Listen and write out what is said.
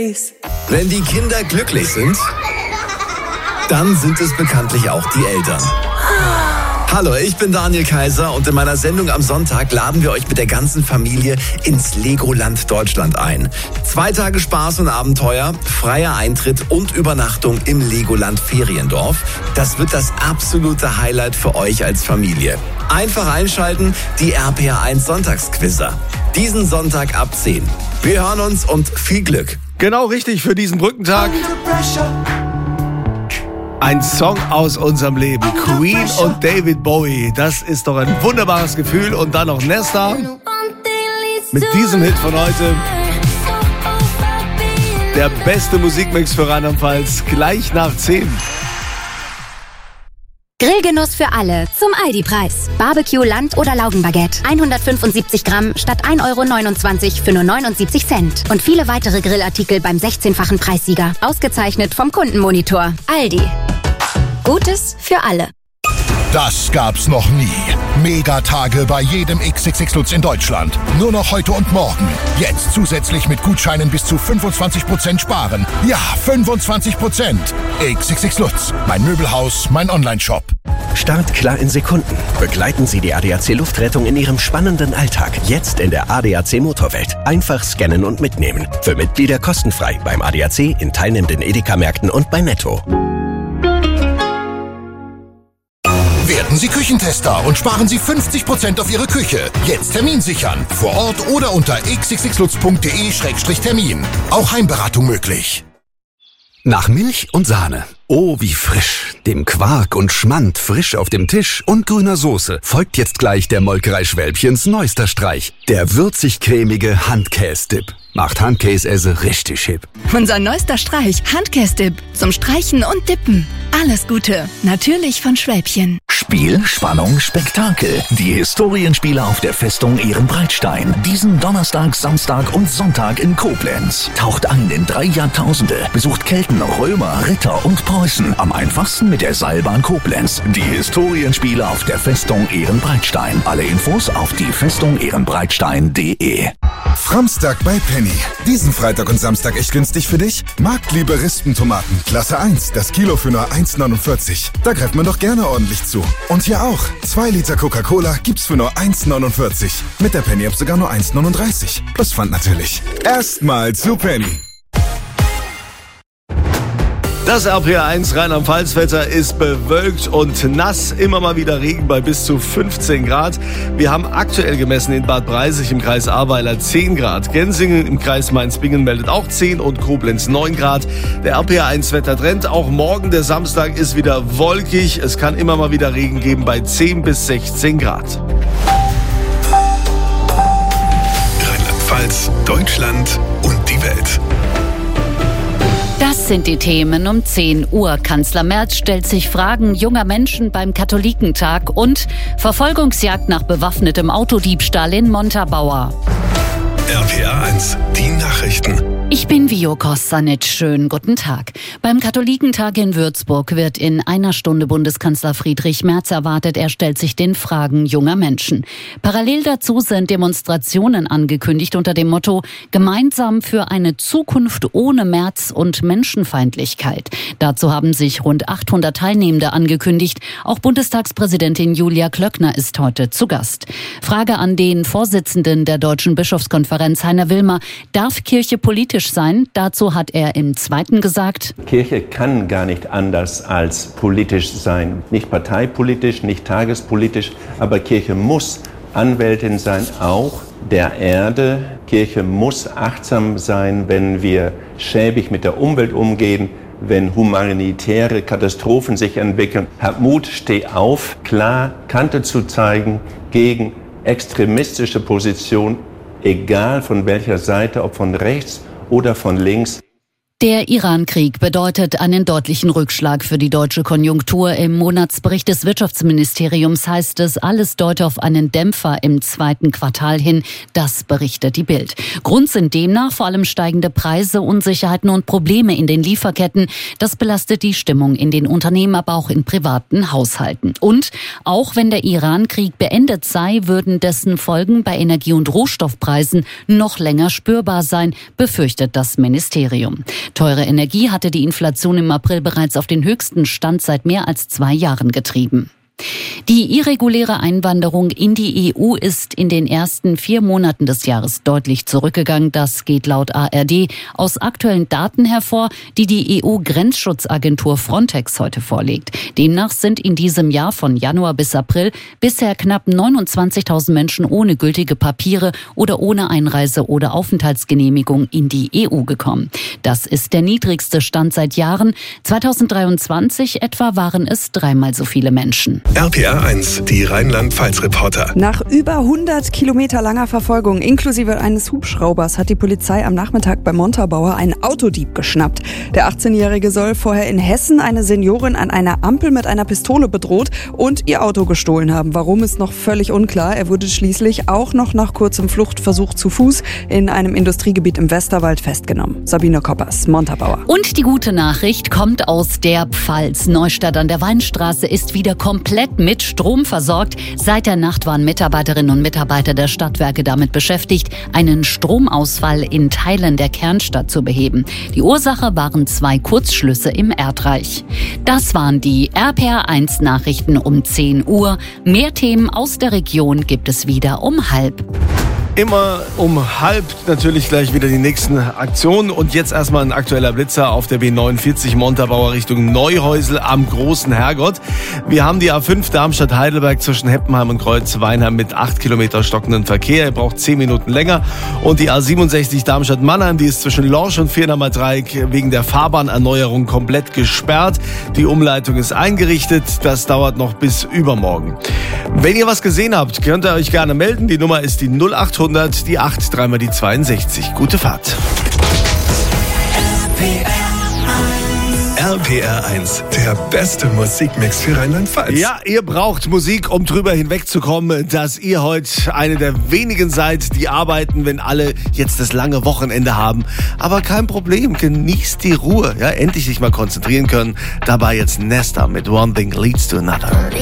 face. Wenn die Kinder glücklich sind, dann sind es bekanntlich auch die Eltern. Hallo, ich bin Daniel Kaiser und in meiner Sendung am Sonntag laden wir euch mit der ganzen Familie ins Legoland Deutschland ein. 2 Tage Spaß und Abenteuer, freier Eintritt und Übernachtung im Legoland Feriendorf. Das wird das absolute Highlight für euch als Familie. Einfach einschalten, die RPA1 Sonntagsquizzer. Diesen Sonntag ab 10. Wir hören uns und viel Glück. Genau richtig für diesen Brückentag. Ein Song aus unserem Leben. Queen und David Bowie. Das ist doch ein wunderbares Gefühl. Und dann noch Nesta mit diesem Hit von heute. Der beste Musikmix für Rheinland-Pfalz. Gleich nach 10. Grillgenuss für alle zum Aldi-Preis. Barbecue, Land- oder Laugenbaguette. 175 Gramm statt 1,29 € für nur 79 Cent. Und viele weitere Grillartikel beim 16-fachen Preissieger. Ausgezeichnet vom Kundenmonitor. Aldi. Gutes für alle. Das gab's noch nie. Megatage bei jedem XXX Lutz in Deutschland. Nur noch heute und morgen. Jetzt zusätzlich mit Gutscheinen bis zu 25% sparen. Ja, 25%. XXX Lutz. Mein Möbelhaus, mein Onlineshop. Startklar in Sekunden. Begleiten Sie die ADAC Luftrettung in Ihrem spannenden Alltag. Jetzt in der ADAC Motorwelt. Einfach scannen und mitnehmen. Für Mitglieder kostenfrei beim ADAC, in teilnehmenden Edeka-Märkten und bei Netto. Werden Sie Küchentester und sparen Sie 50% auf Ihre Küche. Jetzt Termin sichern. Vor Ort oder unter xxxlutz.de/termin. Auch Heimberatung möglich. Nach Milch und Sahne. Oh, wie frisch. Dem Quark und Schmand frisch auf dem Tisch und grüner Soße folgt jetzt gleich der Molkerei Schwälbchens neuester Streich. Der würzig-cremige Handkäse-Dip. Macht Handkäse richtig hip. Unser neuester Streich, Handkäse-Dip. Zum Streichen und Dippen. Alles Gute. Natürlich von Schwälbchen. Spiel, Spannung, Spektakel. Die Historienspiele auf der Festung Ehrenbreitstein. Diesen Donnerstag, Samstag und Sonntag in Koblenz. Taucht ein in 3 Jahrtausende. Besucht Kelten, Römer, Ritter und Preußen. Am einfachsten mit der Seilbahn Koblenz. Die Historienspiele auf der Festung Ehrenbreitstein. Alle Infos auf die Festung-ehrenbreitstein.de. Framstag bei Penny. Diesen Freitag und Samstag echt günstig für dich? Marktliebe Rispentomaten, Klasse 1, das Kilo für nur 1,49. Da greift man doch gerne ordentlich zu. Und hier auch. 2 Liter Coca-Cola gibt's für nur 1,49. Mit der Penny-App sogar nur 1,39. Plus Pfand natürlich. Erstmal zu Penny. Das RPA1 Rheinland-Pfalz-Wetter ist bewölkt und nass. Immer mal wieder Regen bei bis zu 15 Grad. Wir haben aktuell gemessen in Bad Breisig im Kreis Ahrweiler 10 Grad. Gensingen im Kreis Mainz-Bingen meldet auch 10 und Koblenz 9 Grad. Der RPA1-Wettertrend, auch morgen, der Samstag, ist wieder wolkig. Es kann immer mal wieder Regen geben bei 10 bis 16 Grad. Rheinland-Pfalz, Deutschland und die Welt. Das sind die Themen um 10 Uhr. Kanzler Merz stellt sich Fragen junger Menschen beim Katholikentag und Verfolgungsjagd nach bewaffnetem Autodiebstahl in Montabaur. RPA1, die Nachrichten. Ich bin Vio Kostanic. Schönen guten Tag. Beim Katholikentag in Würzburg wird in einer Stunde Bundeskanzler Friedrich Merz erwartet. Er stellt sich den Fragen junger Menschen. Parallel dazu sind Demonstrationen angekündigt unter dem Motto Gemeinsam für eine Zukunft ohne Merz und Menschenfeindlichkeit. Dazu haben sich rund 800 Teilnehmende angekündigt. Auch Bundestagspräsidentin Julia Klöckner ist heute zu Gast. Frage an den Vorsitzenden der Deutschen Bischofskonferenz, Heiner Wilmer. Darf Kirche politisch sein? Dazu hat er im Zweiten gesagt: Kirche kann gar nicht anders als politisch sein. Nicht parteipolitisch, nicht tagespolitisch, aber Kirche muss Anwältin sein, auch der Erde. Kirche muss achtsam sein, wenn wir schäbig mit der Umwelt umgehen, wenn humanitäre Katastrophen sich entwickeln. Hab Mut, steh auf, klar Kante zu zeigen gegen extremistische Positionen, egal von welcher Seite, ob von rechts oder von links. Der Iran-Krieg bedeutet einen deutlichen Rückschlag für die deutsche Konjunktur. Im Monatsbericht des Wirtschaftsministeriums heißt es, alles deute auf einen Dämpfer im zweiten Quartal hin. Das berichtet die Bild. Grund sind demnach vor allem steigende Preise, Unsicherheiten und Probleme in den Lieferketten. Das belastet die Stimmung in den Unternehmen, aber auch in privaten Haushalten. Und auch wenn der Iran-Krieg beendet sei, würden dessen Folgen bei Energie- und Rohstoffpreisen noch länger spürbar sein, befürchtet das Ministerium. Teure Energie hatte die Inflation im April bereits auf den höchsten Stand seit mehr als 2 Jahren getrieben. Die irreguläre Einwanderung in die EU ist in den ersten 4 Monaten des Jahres deutlich zurückgegangen. Das geht laut ARD aus aktuellen Daten hervor, die die EU-Grenzschutzagentur Frontex heute vorlegt. Demnach sind in diesem Jahr von Januar bis April bisher knapp 29.000 Menschen ohne gültige Papiere oder ohne Einreise- oder Aufenthaltsgenehmigung in die EU gekommen. Das ist der niedrigste Stand seit Jahren. 2023 etwa waren es 3-mal so viele Menschen. RPR 1, die Rheinland-Pfalz-Reporter. Nach über 100 Kilometer langer Verfolgung inklusive eines Hubschraubers hat die Polizei am Nachmittag bei Montabaur einen Autodieb geschnappt. Der 18-Jährige soll vorher in Hessen eine Seniorin an einer Ampel mit einer Pistole bedroht und ihr Auto gestohlen haben. Warum, ist noch völlig unklar. Er wurde schließlich auch noch nach kurzem Fluchtversuch zu Fuß in einem Industriegebiet im Westerwald festgenommen. Sabine Koppers, Montabaur. Und die gute Nachricht kommt aus der Pfalz. Neustadt an der Weinstraße ist wieder komplett mit Strom versorgt. Seit der Nacht waren Mitarbeiterinnen und Mitarbeiter der Stadtwerke damit beschäftigt, einen Stromausfall in Teilen der Kernstadt zu beheben. Die Ursache waren 2 Kurzschlüsse im Erdreich. Das waren die RPR 1 Nachrichten um 10 Uhr. Mehr Themen aus der Region gibt es wieder um 12:30. Immer um 12:30 natürlich gleich wieder die nächsten Aktionen. Und jetzt erstmal ein aktueller Blitzer auf der B49 Montabaur Richtung Neuhäusel am Großen Herrgott. Wir haben die A5 Darmstadt-Heidelberg zwischen Heppenheim und Kreuz-Weinheim mit 8 Kilometer stockenden Verkehr. Ihr braucht 10 Minuten länger. Und die A67 Darmstadt-Mannheim, die ist zwischen Lorsch und Viernamer Dreieck wegen der Fahrbahnerneuerung komplett gesperrt. Die Umleitung ist eingerichtet. Das dauert noch bis übermorgen. Wenn ihr was gesehen habt, könnt ihr euch gerne melden. Die Nummer ist die 0800 die 8, 3 mal die 62. Gute Fahrt. RPR 1, der beste Musikmix für Rheinland-Pfalz. Ja, ihr braucht Musik, um drüber hinwegzukommen, dass ihr heute eine der wenigen seid, die arbeiten, wenn alle jetzt das lange Wochenende haben. Aber kein Problem, genießt die Ruhe. Ja, endlich sich mal konzentrieren können. Dabei jetzt Nesta mit One Thing Leads to Another.